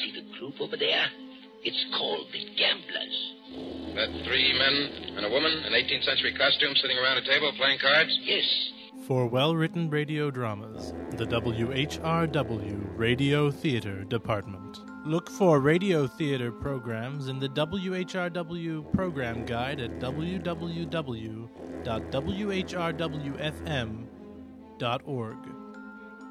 See the group over there? It's called the Gamblers. That 3 men and a woman in 18th century costume sitting around a table playing cards? Yes. For well-written radio dramas, the WHRW Radio Theater Department. Look for radio theater programs in the WHRW program guide at www.whrwfm.org.